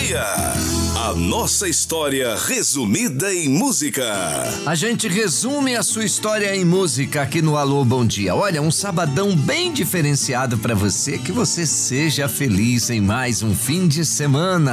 Dia. A nossa história resumida em música. A gente resume a sua história em música aqui no Alô Bom Dia. Olha, um sabadão bem diferenciado para você, que você seja feliz em mais um fim de semana.